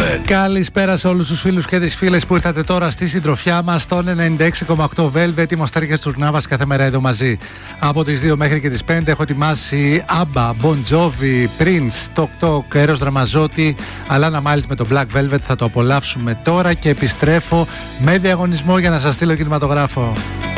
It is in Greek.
Καλησπέρα σε όλους τους φίλους και τις φίλες που ήρθατε τώρα στη συντροφιά μας στον 96,8 Velvet. Είμαι ο Στέργιας Τουρνάβας, κάθε μέρα εδώ μαζί. Από τις 2 μέχρι και τις 5 έχω ετοιμάσει ABBA, Bon Jovi, Prince, Tok Tok, Eros Ramazzotti, Alana Miles με το Black Velvet. Θα το απολαύσουμε τώρα και επιστρέφω με διαγωνισμό για να σας στείλω κινηματογράφο.